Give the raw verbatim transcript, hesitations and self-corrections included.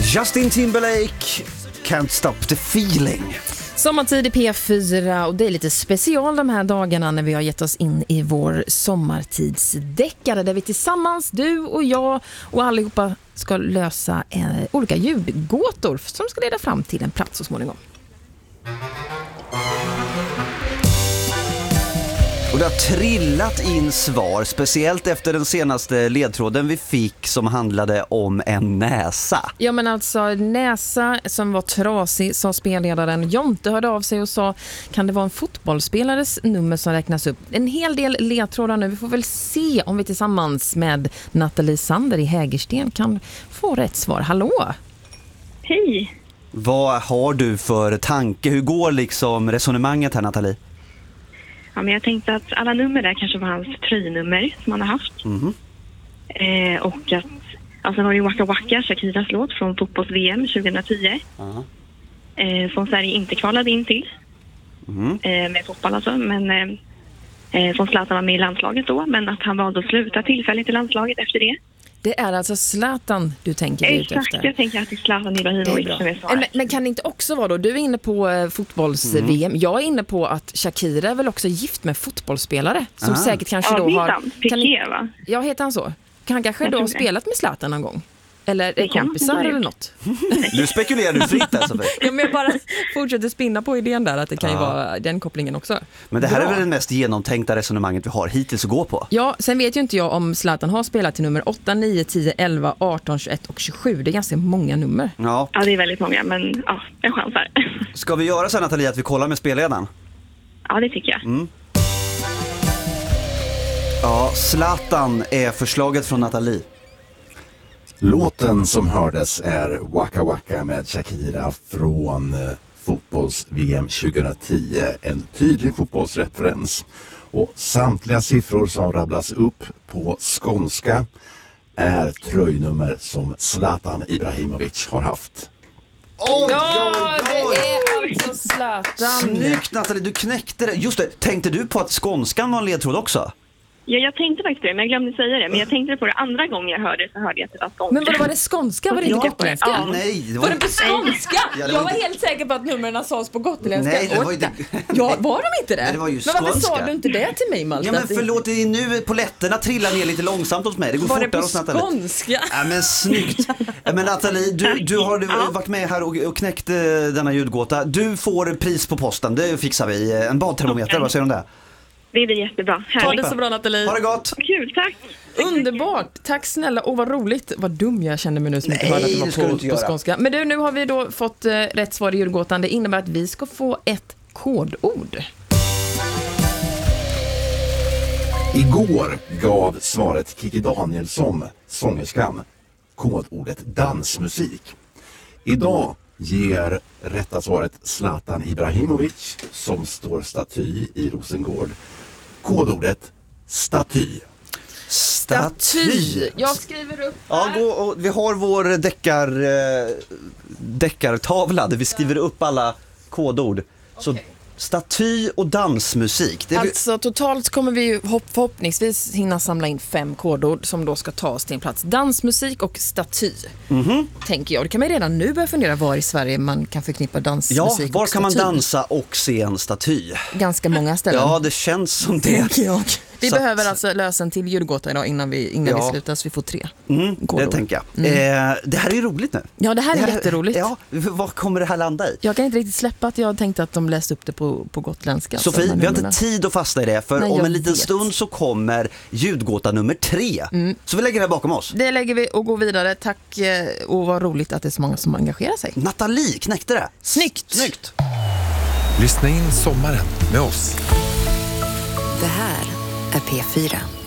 Justin Timberlake, Can't Stop the Feeling. Sommartid i P fyra och det är lite special de här dagarna när vi har gett oss in i vår sommartidsdeckare där vi tillsammans, du och jag och allihopa ska lösa eh, olika ljudgåtor som ska leda fram till en plats så småningom. Och det har trillat in svar, speciellt efter den senaste ledtråden vi fick som handlade om en näsa. Ja, men alltså näsa som var trasig, sa spelledaren. Jonte hörde av sig och sa, kan det vara en fotbollsspelares nummer som räknas upp? En hel del ledtrådar nu. Vi får väl se om vi tillsammans med Nathalie Sander i Hägersten kan få rätt svar. Hallå! Hej! Vad har du för tanke? Hur går liksom resonemanget här, Nathalie? Ja, men jag tänkte att alla nummer där kanske var hans tröjnummer som han har haft. Mm. Eh, och att, alltså var det Waka Waka, Shakiras låt från fotbolls-V M tjugohundratio. Uh-huh. Eh, som Sverige inte kvalade in till. Mm. Eh, med fotboll alltså, men eh, som Zlatan var med i landslaget då. Men att han valde att sluta tillfälligt i landslaget efter det. Det är alltså Zlatan du tänker ut efter. Exakt, jag tänker att det är Zlatan Ibrahimovic som är svaret. Men, men kan det inte också vara då, du är inne på eh, fotbolls-V M, mm. jag är inne på att Shakira är väl också gift med fotbollsspelare som Aha. säkert kanske ja, då har... Han. Piqué, va? Ja, heter han så? Kan han kanske jag då ha det. spelat med Zlatan någon gång? Eller Det är kompisar eller något? Nu spekulerar du fritt alltså. Ja, men jag bara fortsätter spinna på idén där att det kan ju Ja. vara den kopplingen också. Men det här Bra. är väl det mest genomtänkta resonemanget vi har hittills att gå på. Ja, sen vet ju inte jag om Zlatan har spelat till nummer åtta, nio, tio, elva, arton, tjugoett och tjugosju. Det är ganska många nummer. Ja. Ja, det är väldigt många, men ja, en chans här. Ska vi göra så, Nathalie, att vi kollar med spelledaren? Ja, det tycker jag. Mm. Ja, Zlatan är förslaget från Nathalie. Låten som hördes är Waka Waka med Shakira från eh, fotbolls-V M tjugohundratio. En tydlig fotbollsreferens. Och samtliga siffror som rabblas upp på skånska är tröjnummer som Zlatan Ibrahimovic har haft. Oj, Ja, oj, det oj. är alltså Zlatan. Snyggt, Nathalie, du knäckte det. Just det, tänkte du på att skånskan var en ledtråd också? Ja, jag tänkte faktiskt det, men jag glömde säga det. Men jag tänkte på det andra gången jag hörde det, så hörde jag att det var skånska. Men vad var det skånska? Var det inte Ja, gotländska? ja. Nej, det Var det på skånska? Ja, det var Jag var inte- helt säker på att numren sades på gotländska. Nej, det var ju Åtta. inte- Ja, var de inte det? Nej, det var ju men varför skånska. sa du inte det till mig, Malte? Ja, men Att det- förlåt, det är nu på lätterna trillar ner lite långsamt hos mig. Det går Var det fortare på hos Nathalie. skånska? Ja, men snyggt. Ja, men Nathalie, du, du har du Ja. varit med här och, och knäckt eh, denna ljudgåta. Du får pris på posten, det fixar vi. En badtermometer, Okej. vad säger du om det? Det blir jättebra. Ha Härligt. det så bra, Nathalie. Ha det gott! Kul, tack. Underbart, tack snälla. Och vad roligt, vad dum jag kände mig nu som inte Nej, hörde att det det ska du var inte på, på göra. skånska. Men du, nu har vi då fått eh, rätt svar i julgåtan. Det innebär att vi ska få ett kodord. Igår gav svaret Kiki Danielsson, sångerskan, kodordet dansmusik. Idag ger rätta svaret Zlatan Ibrahimovic, som står staty i Rosengård, kodordet staty. Staty. Jag skriver upp Ja, här. gå, och vi har vår deckar, eh, deckartavla där vi skriver upp alla kodord. Så Okej. staty och dansmusik. Det är vi- Alltså totalt kommer vi ju hopp, förhoppningsvis hinna samla in fem kodord som då ska tas till en plats. Dansmusik och staty, Mhm. tänker jag. Det kan man redan nu börja fundera var i Sverige man kan förknippa dansmusik Ja, och var kan man staty. dansa och se en staty? Ganska många ställen. Ja, det känns som det. tänker jag. Vi Så att- behöver alltså lösa en till julgåta idag innan vi, innan Ja. vi slutar, så vi får tre Mm, det kodord. tänker jag. Eh, det här är ju roligt nu. Ja, det här är jätteroligt. Ja, vad kommer det här landa i? Jag kan inte riktigt släppa att jag tänkte att de läste upp det på, på gotländska. Sofie, Så de här vi har inte numren. tid att fastna i det, för Nej, om jag en liten vet. stund så kommer ljudgåta nummer tre. Så vi lägger det bakom oss. Det lägger vi och går vidare. Tack, eh, och vad roligt att det är så många som engagerar sig. Nathalie knäckte det. Snyggt! Snyggt! Lyssna in sommaren med oss. Det här är P fyra.